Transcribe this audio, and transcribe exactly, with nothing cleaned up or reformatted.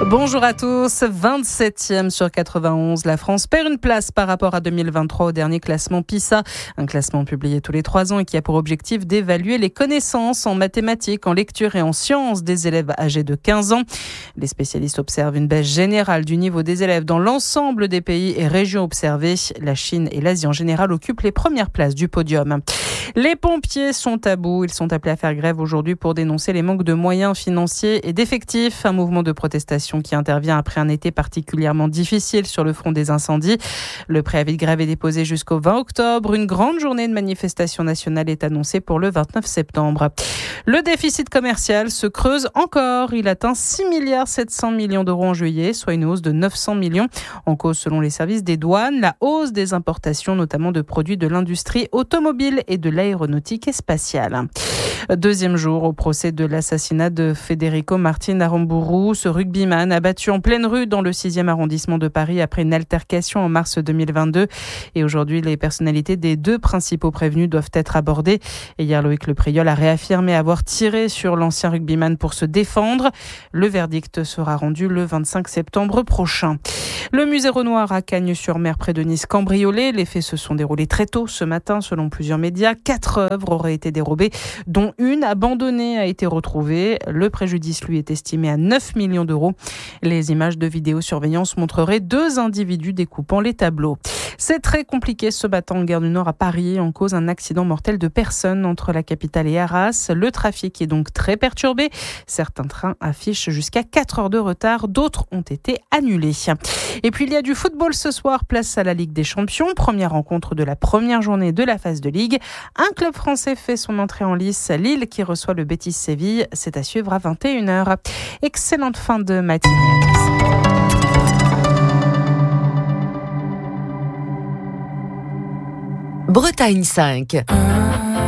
Bonjour à tous, vingt-septième sur quatre-vingt-onze, la France perd une place par rapport à deux mille vingt-trois au dernier classement PISA, un classement publié tous les trois ans et qui a pour objectif d'évaluer les connaissances en mathématiques, en lecture et en sciences des élèves âgés de quinze ans. Les spécialistes observent une baisse générale du niveau des élèves dans l'ensemble des pays et régions observées. La Chine et l'Asie en général occupent les premières places du podium. Les pompiers sont à bout. Ils sont appelés à faire grève aujourd'hui pour dénoncer les manques de moyens financiers et d'effectifs. Un mouvement de protestation qui intervient après un été particulièrement difficile sur le front des incendies. Le préavis de grève est déposé jusqu'au vingt octobre. Une grande journée de manifestation nationale est annoncée pour le vingt-neuf septembre. Le déficit commercial se creuse encore. Il atteint six milliards sept cents millions d'euros en juillet, soit une hausse de neuf cents millions. En cause, selon les services des douanes, la hausse des importations, notamment de produits de l'industrie automobile et de l'aéronautique et spatiale. Deuxième jour au procès de l'assassinat de Federico Martin Aramburu. Ce rugbyman abattu en pleine rue dans le sixième arrondissement de Paris après une altercation en mars deux mille vingt-deux. Et aujourd'hui, les personnalités des deux principaux prévenus doivent être abordées. Et hier, Loïc Le Priol a réaffirmé avoir tiré sur l'ancien rugbyman pour se défendre. Le verdict sera rendu le vingt-cinq septembre prochain. Le musée Renoir à Cagnes-sur-Mer près de Nice cambriolé. Les faits se sont déroulés très tôt ce matin selon plusieurs médias. Quatre œuvres auraient été dérobées, dont une abandonnée a été retrouvée. Le préjudice lui est estimé à neuf millions d'euros. Les images de vidéosurveillance montreraient deux individus découpant les tableaux. C'est très compliqué ce matin en gare du Nord à Paris en cause un accident mortel de personnes entre la capitale et Arras. Le trafic est donc très perturbé. Certains trains affichent jusqu'à quatre heures de retard. D'autres ont été annulés. Et puis il y a du football ce soir, place à la Ligue des Champions. Première rencontre de la première journée de la phase de Ligue. Un club français fait son entrée en lice, Lille qui reçoit le Betis Séville. C'est à suivre à vingt et une heures. Excellente fin de matinée à tous. Bretagne cinq.